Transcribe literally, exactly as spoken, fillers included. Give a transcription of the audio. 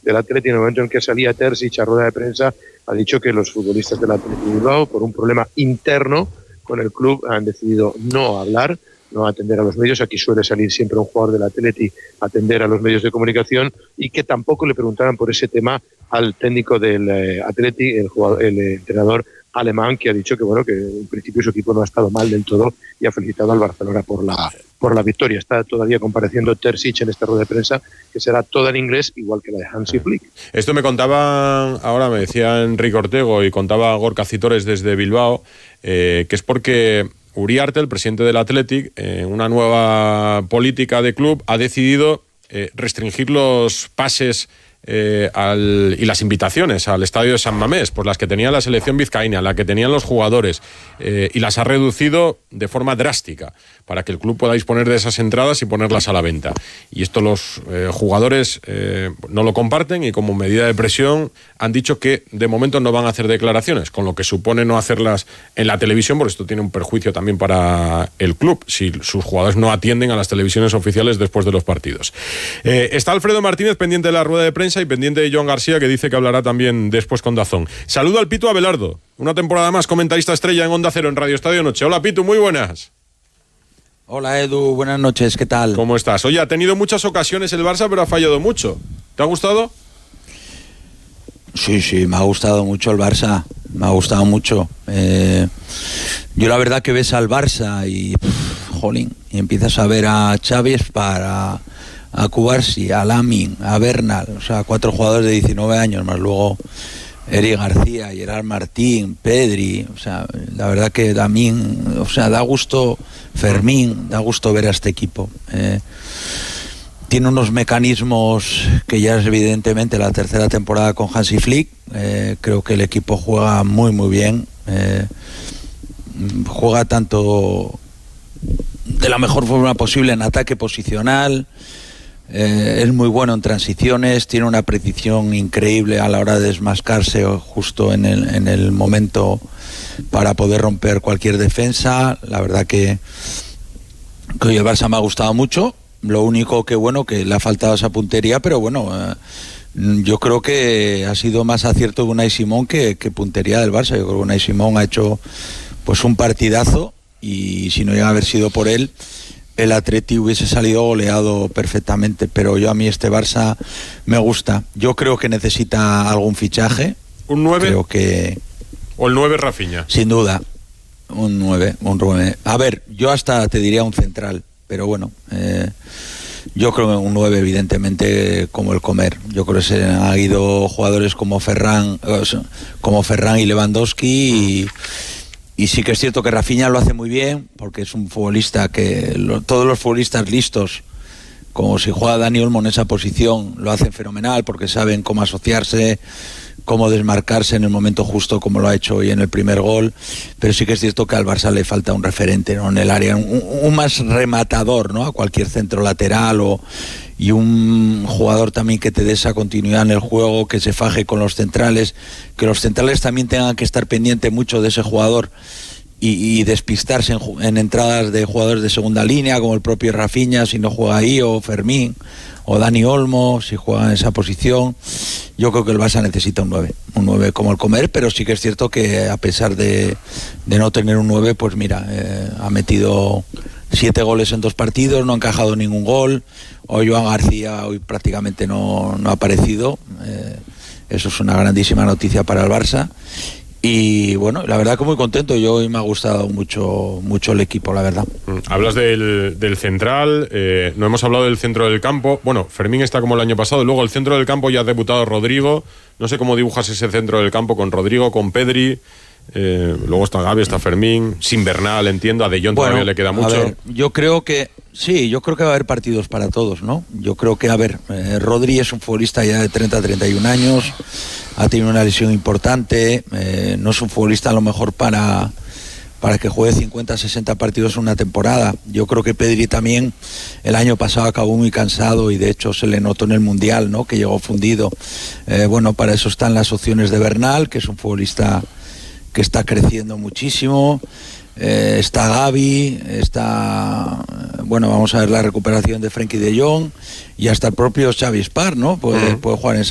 del Atleti, en el momento en que salía Terzic a rueda de prensa, ha dicho que los futbolistas del Atleti Bilbao, por un problema interno con el club, han decidido no hablar, no atender a los medios. Aquí suele salir siempre un jugador del Atleti a atender a los medios de comunicación, y que tampoco le preguntaran por ese tema al técnico del eh, Atleti, el, jugador, el eh, entrenador alemán, que ha dicho que bueno, que en principio su equipo no ha estado mal del todo, y ha felicitado al Barcelona por la por la victoria. Está todavía compareciendo Terzic en esta rueda de prensa, que será toda en inglés, igual que la de Hansi Flick. Esto me contaba, ahora me decía Enrique Ortego y contaba Gorka Citores desde Bilbao, eh, que es porque Uriarte, el presidente del Athletic, en eh, una nueva política de club, ha decidido eh, restringir los pases Eh, al, y las invitaciones al estadio de San Mamés, por las que tenía la selección vizcaína, la que tenían los jugadores, eh, y las ha reducido de forma drástica para que el club pueda disponer de esas entradas y ponerlas a la venta. Y esto los eh, jugadores eh, no lo comparten, y como medida de presión han dicho que de momento no van a hacer declaraciones, con lo que supone no hacerlas en la televisión, porque esto tiene un perjuicio también para el club si sus jugadores no atienden a las televisiones oficiales después de los partidos. Eh, está Alfredo Martínez pendiente de la rueda de prensa y pendiente de Joan García, que dice que hablará también después con Dazón. Saludo al Pitu Abelardo, una temporada más comentarista estrella en Onda Cero en Radio Estadio Noche. Hola Pitu, muy buenas. Hola Edu, buenas noches, ¿qué tal? ¿Cómo estás? Oye, ha tenido muchas ocasiones el Barça, pero ha fallado mucho. ¿Te ha gustado? Sí, sí, me ha gustado mucho el Barça, me ha gustado mucho. Eh, yo la verdad que ves al Barça y, pff, jolín, y empiezas a ver a Xavi para... a Cubarsi, a Lamin, a Bernal, o sea, cuatro jugadores de diecinueve años, más luego Eric García, Gerard Martín, Pedri, o sea, la verdad que también, o sea, da gusto, Fermín, da gusto ver a este equipo. Eh, tiene unos mecanismos que ya es evidentemente la tercera temporada con Hansi Flick, eh, creo que el equipo juega muy muy bien, eh, juega tanto de la mejor forma posible en ataque posicional. Eh, es muy bueno en transiciones, tiene una precisión increíble a la hora de desmascarse justo en el, en el momento para poder romper cualquier defensa. La verdad que, que hoy el Barça me ha gustado mucho. Lo único que bueno, que le ha faltado esa puntería, pero bueno, eh, yo creo que ha sido más acierto de Unai Simón que, que puntería del Barça. Yo creo que Unai Simón ha hecho pues un partidazo, y si no llega a haber sido por él, el Atleti hubiese salido goleado perfectamente. Pero yo, a mí este Barça me gusta. Yo creo que necesita algún fichaje. ¿Un nueve? Creo que... ¿O el nueve Rafinha? Sin duda, un nueve, un nueve. A ver, yo hasta te diría un central, pero bueno, eh, yo creo que un nueve evidentemente como el comer. Yo creo que se han ido jugadores como Ferran, como Ferran y Lewandowski, y... Y sí que es cierto que Rafinha lo hace muy bien, porque es un futbolista que lo, todos los futbolistas listos, como si juega Dani Olmo en esa posición, lo hacen fenomenal, porque saben cómo asociarse, cómo desmarcarse en el momento justo, como lo ha hecho hoy en el primer gol. Pero sí que es cierto que al Barça le falta un referente, ¿no?, en el área, un, un más rematador, ¿no?, a cualquier centro lateral, o y un jugador también que te dé esa continuidad en el juego, que se faje con los centrales, que los centrales también tengan que estar pendientes mucho de ese jugador y, y despistarse en, en entradas de jugadores de segunda línea, como el propio Rafinha, si no juega ahí, o Fermín, o Dani Olmo, si juega en esa posición. Yo creo que el Barça necesita un nueve, un nueve como el comer, pero sí que es cierto que a pesar de, de no tener un nueve, pues mira, eh, ha metido siete goles en dos partidos, no ha encajado ningún gol. Hoy Joan García hoy prácticamente no, no ha aparecido, eh, eso es una grandísima noticia para el Barça. Y bueno, la verdad que muy contento. Yo hoy me ha gustado mucho mucho el equipo, la verdad. Hablas del, del central, eh, no hemos hablado del centro del campo. Bueno, Fermín está como el año pasado. Luego el centro del campo ya ha debutado Rodrigo. No sé cómo dibujas ese centro del campo con Rodrigo, con Pedri. Eh, luego está Gavi, está Fermín, sin Bernal, entiendo. A De Jong bueno, todavía le queda mucho. A ver, yo creo que sí, yo creo que va a haber partidos para todos, ¿no? Yo creo que, a ver, eh, Rodri es un futbolista ya de treinta a treinta y un años, ha tenido una lesión importante, eh, no es un futbolista a lo mejor para, para que juegue cincuenta, sesenta partidos en una temporada. Yo creo que Pedri también el año pasado acabó muy cansado y de hecho se le notó en el Mundial, ¿no?, que llegó fundido. Eh, bueno, para eso están las opciones de Bernal, que es un futbolista que está creciendo muchísimo. Eh, está Gavi, está, bueno, vamos a ver la recuperación de Frenkie de Jong y hasta el propio Xavi Spar, ¿no? Puede, uh-huh. puede jugar en esa